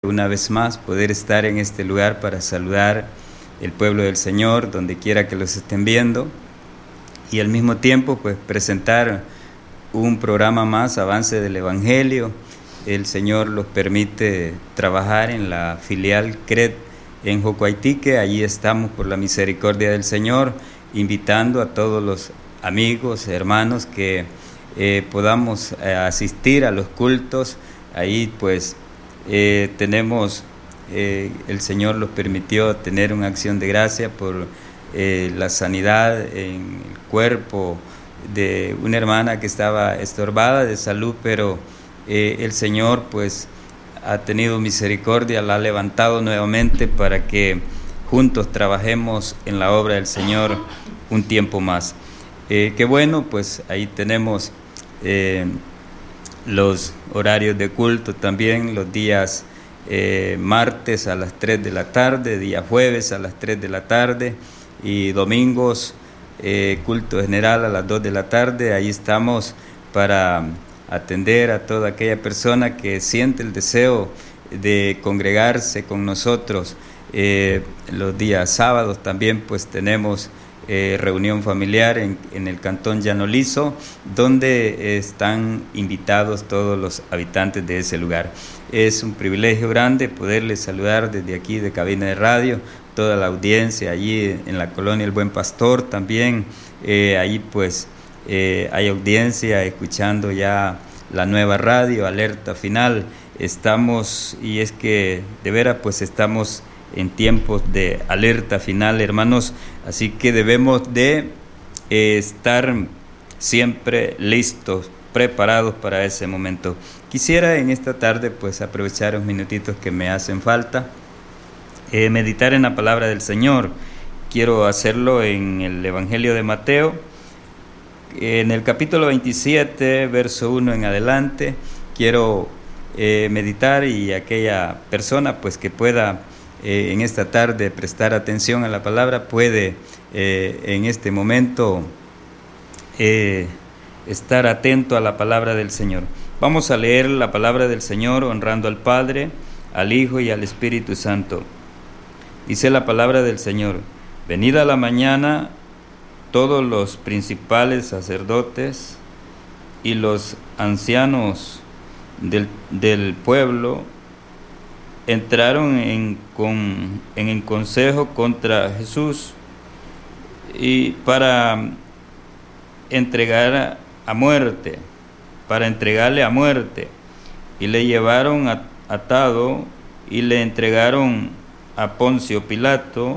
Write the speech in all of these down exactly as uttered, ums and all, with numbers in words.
Una vez más poder estar en este lugar para saludar el pueblo del Señor donde quiera que los estén viendo, y al mismo tiempo pues presentar un programa más, Avance del Evangelio. El Señor los permite trabajar en la filial C R E D en Jocoaitique. Allí estamos por la misericordia del Señor, invitando a todos los amigos, hermanos que eh, podamos eh, asistir a los cultos. Ahí pues Eh, tenemos, eh, el Señor los permitió tener una acción de gracia por eh, la sanidad en el cuerpo de una hermana que estaba estorbada de salud, pero eh, el Señor pues ha tenido misericordia, la ha levantado nuevamente para que juntos trabajemos en la obra del Señor un tiempo más. Eh, qué bueno, pues ahí tenemos eh, los horarios de culto también, los días eh, martes a las tres de la tarde, día jueves a las tres de la tarde y domingos eh, culto general a las dos de la tarde. Ahí estamos para atender a toda aquella persona que siente el deseo de congregarse con nosotros. Eh, los días sábados también pues tenemos Eh, reunión familiar en, en el cantón Llanolizo, donde están invitados todos los habitantes de ese lugar. Es un privilegio grande poderles saludar desde aquí de Cabina de Radio, toda la audiencia allí en la colonia El Buen Pastor también. Eh, allí pues eh, hay audiencia escuchando ya la nueva radio, Alerta Final. Estamos, y es que de veras pues estamos en tiempos de alerta final, hermanos, así que debemos de eh, estar siempre listos, preparados para ese momento. Quisiera en esta tarde pues aprovechar los minutitos que me hacen falta, eh, meditar en la palabra del Señor. Quiero hacerlo en el Evangelio de Mateo, en el capítulo veintisiete, verso uno en adelante. Quiero eh, meditar, y aquella persona pues que pueda Eh, en esta tarde prestar atención a la palabra puede eh, en este momento eh, estar atento a la palabra del Señor. Vamos a leer la palabra del Señor honrando al Padre, al Hijo y al Espíritu Santo. Dice la palabra del Señor: venida la mañana, todos los principales sacerdotes y los ancianos del, del pueblo entraron en, con, en el consejo contra Jesús y para entregar a, a muerte, para entregarle a muerte, y le llevaron a, atado y le entregaron a Poncio Pilato,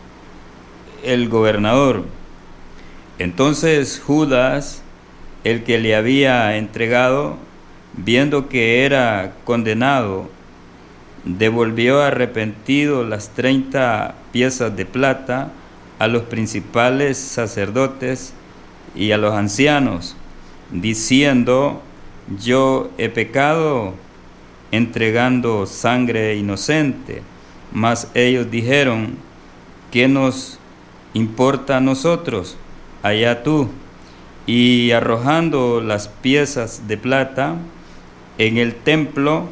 el gobernador. Entonces Judas, el que le había entregado, viendo que era condenado, devolvió arrepentido las treinta piezas de plata a los principales sacerdotes y a los ancianos, diciendo: yo he pecado entregando sangre inocente. Mas ellos dijeron: ¿qué nos importa a nosotros? Allá tú. Y arrojando las piezas de plata en el templo,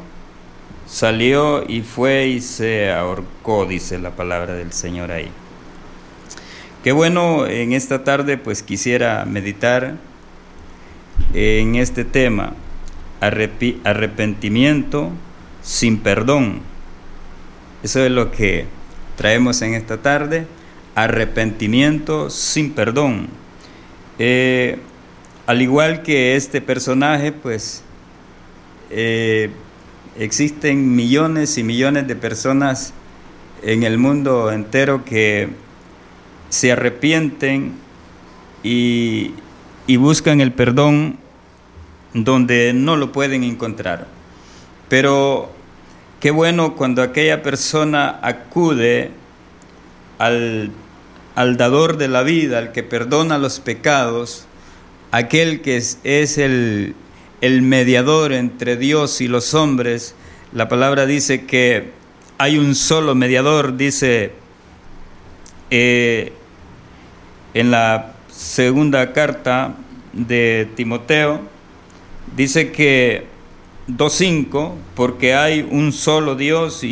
salió y fue y se ahorcó, dice la palabra del Señor ahí. Qué bueno, en esta tarde pues quisiera meditar en este tema: arrepi- arrepentimiento sin perdón. Eso es lo que traemos en esta tarde: arrepentimiento sin perdón. Eh, al igual que este personaje, pues eh, existen millones y millones de personas en el mundo entero que se arrepienten y, y buscan el perdón donde no lo pueden encontrar. Pero qué bueno cuando aquella persona acude al, al dador de la vida, al que perdona los pecados, aquel que es, es el el mediador entre Dios y los hombres. La palabra dice que hay un solo mediador, dice eh, en la segunda carta de Timoteo, dice que dos cinco, porque hay un solo Dios